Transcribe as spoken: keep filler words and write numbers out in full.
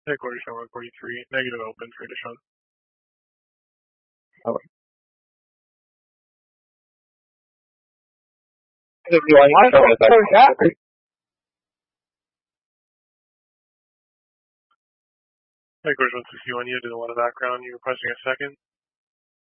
Headquarters Sean one forty-three, negative open for Deshaun. Okay. If you want to show us that. Headquarters one sixty-one, you did a lot of background. You requesting a second?